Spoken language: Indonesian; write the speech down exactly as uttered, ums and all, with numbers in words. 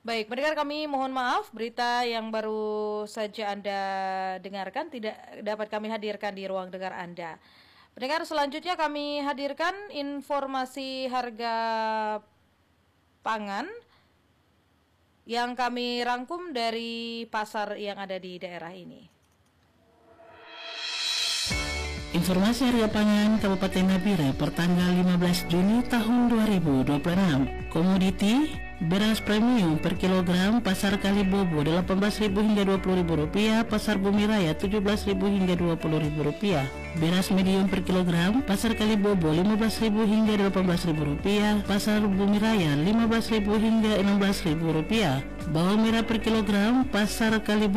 Baik, pendengar kami mohon maaf, berita yang baru saja Anda dengarkan tidak dapat kami hadirkan di ruang dengar Anda. Pendengar, selanjutnya kami hadirkan informasi harga pangan yang kami rangkum dari pasar yang ada di daerah ini. Informasi harga pangan Kabupaten Nabire pertanggal lima belas Juni tahun dua ribu dua puluh enam. Komoditi beras premium per kilogram pasar Kalibobo delapan belas ribu hingga dua puluh ribu rupiah, pasar Bumi Raya tujuh belas ribu hingga dua puluh ribu rupiah. Beras medium per kilogram pasar Kalibobo lima belas ribu hingga delapan belas ribu rupiah, pasar Bumi Raya lima belas ribu hingga enam belas ribu rupiah. Bawang merah per kilogram pasar Kalibobo